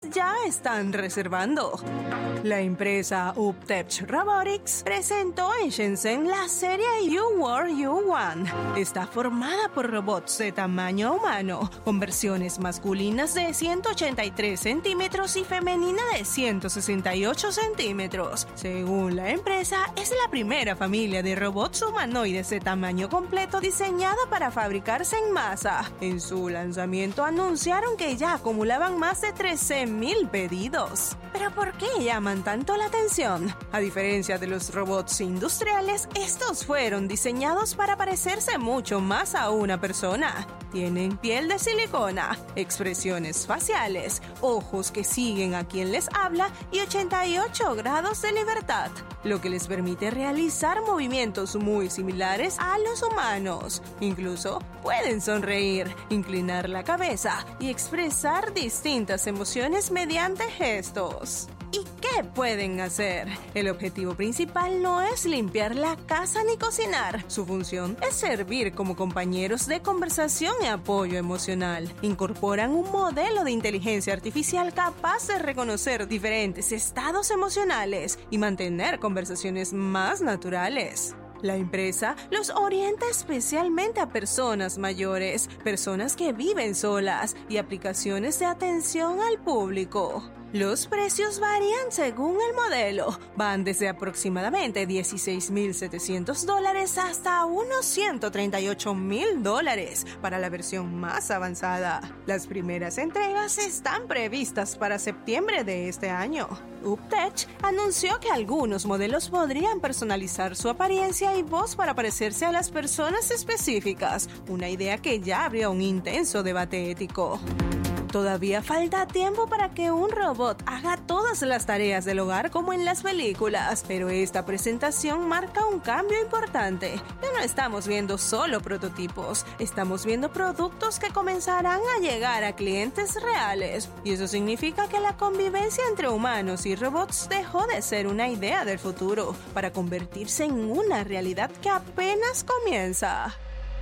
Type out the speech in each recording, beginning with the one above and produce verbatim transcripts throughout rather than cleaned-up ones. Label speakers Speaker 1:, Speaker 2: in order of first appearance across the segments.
Speaker 1: ya están reservando. La empresa Uptech Robotics presentó en Shenzhen la serie U-World U uno. Está formada por robots de tamaño humano, con versiones masculinas de ciento ochenta y tres centímetros y femenina de ciento sesenta y ocho centímetros. Según la empresa, es la primera familia de robots humanoides de tamaño completo diseñada para fabricarse en masa. En su lanzamiento anunciaron que ya acumulaban más de trece mil pedidos. ¿Pero por qué llaman tanto la atención? A diferencia de los robots industriales, estos fueron diseñados para parecerse mucho más a una persona. Tienen piel de silicona, expresiones faciales, ojos que siguen a quien les habla y ochenta y ocho grados de libertad, lo que les permite realizar movimientos muy similares a los humanos. Incluso pueden sonreír, inclinar la cabeza y expresar distintas emociones mediante gestos. ¿Y qué pueden hacer? El objetivo principal no es limpiar la casa ni cocinar. Su función es servir como compañeros de conversación y apoyo emocional. Incorporan un modelo de inteligencia artificial capaz de reconocer diferentes estados emocionales y mantener conversaciones más naturales. La empresa los orienta especialmente a personas mayores, personas que viven solas y aplicaciones de atención al público. Los precios varían según el modelo. Van desde aproximadamente dieciséis mil setecientos dólares hasta unos ciento treinta y ocho mil dólares para la versión más avanzada. Las primeras entregas están previstas para septiembre de este año. Uptech anunció que algunos modelos podrían personalizar su apariencia y voz para parecerse a las personas específicas, una idea que ya abrió un intenso debate ético. Todavía falta tiempo para que un robot haga todas las tareas del hogar como en las películas, pero esta presentación marca un cambio importante. Ya no estamos viendo solo prototipos, estamos viendo productos que comenzarán a llegar a clientes reales. Y eso significa que la convivencia entre humanos y robots dejó de ser una idea del futuro para convertirse en una realidad que apenas comienza.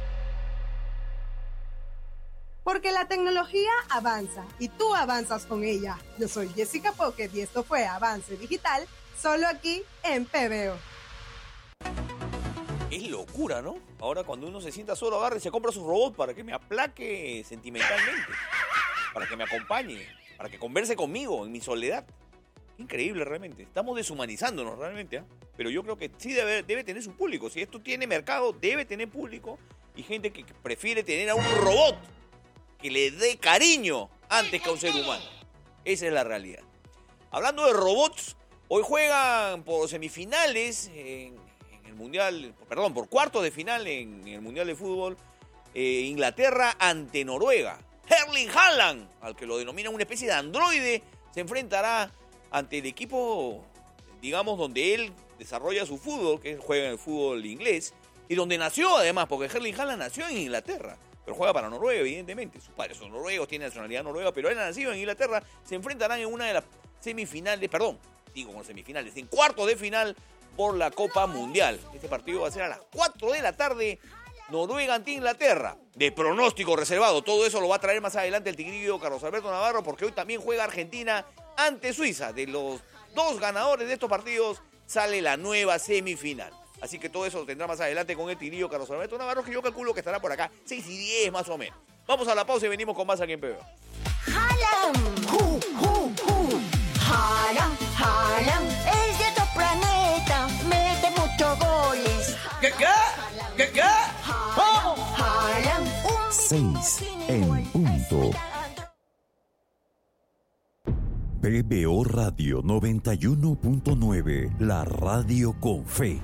Speaker 2: Porque la tecnología avanza y tú avanzas con ella. Yo soy Jessica Pocket y esto fue Avance Digital, solo aquí en P B O.
Speaker 3: Es locura, ¿no? Ahora cuando uno se sienta solo, agarra y se compra su robot para que me aplaque sentimentalmente, para que me acompañe, para que converse conmigo en mi soledad. Increíble realmente. Estamos deshumanizándonos realmente, ¿eh? Pero yo creo que sí debe, debe tener su público. Si esto tiene mercado, debe tener público y gente que prefiere tener a un robot que le dé cariño antes que a un ser humano. Esa es la realidad. Hablando de robots, hoy juegan por semifinales en, en el Mundial, perdón, por cuartos de final en, en el Mundial de Fútbol, eh, Inglaterra ante Noruega. Erling Haaland, al que lo denominan una especie de androide, se enfrentará ante el equipo, digamos, donde él desarrolla su fútbol, que juega en el fútbol inglés, y donde nació además, porque Erling Haaland nació en Inglaterra. Pero juega para Noruega, evidentemente. Sus padres son noruegos, tiene nacionalidad noruega, pero él ha nacido en Inglaterra. Se enfrentarán en una de las semifinales, perdón, digo como semifinales, en cuartos de final por la Copa Mundial. Este partido va a ser a las cuatro de la tarde, Noruega ante Inglaterra. De pronóstico reservado, todo eso lo va a traer más adelante el tigrillo Carlos Alberto Navarro, porque hoy también juega Argentina ante Suiza. De los dos ganadores de estos partidos sale la nueva semifinal. Así que todo eso lo tendrá más adelante con el tigrillo Carlos Alberto Navarro, que yo calculo que estará por acá seis y diez más o menos. Vamos a la pausa y venimos con más aquí en P B O.
Speaker 4: Haaland, hu, hu, hu. Haaland, Haaland, es de otro planeta, mete muchos goles.
Speaker 5: ¿Qué, qué? ¿Qué, qué?
Speaker 4: ¿Cómo? Haaland, un
Speaker 6: Seis en punto. P B O Radio noventa y uno punto nueve, la radio con fe.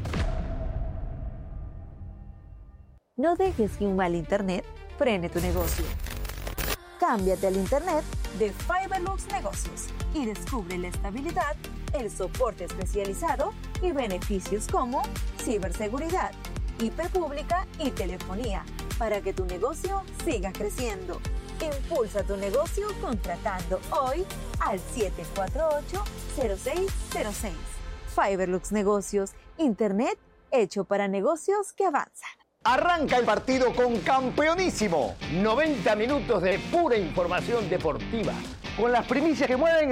Speaker 7: No dejes que un mal internet frene tu negocio. Cámbiate al internet de Fiberlux Negocios y descubre la estabilidad, el soporte especializado y beneficios como ciberseguridad, I P pública y telefonía para que tu negocio siga creciendo. Impulsa tu negocio contratando hoy al siete cuatro ocho, cero seis cero seis. Fiberlux Negocios, internet hecho para negocios que avanzan.
Speaker 8: Arranca el partido con Campeonísimo. noventa minutos de pura información deportiva, con las primicias que mueven